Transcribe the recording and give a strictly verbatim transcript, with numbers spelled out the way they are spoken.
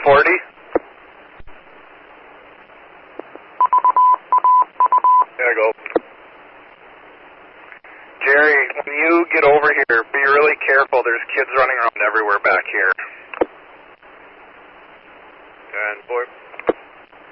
forty. There I go. Jerry, when you get over here, be really careful. There's kids running around everywhere back here. And boy.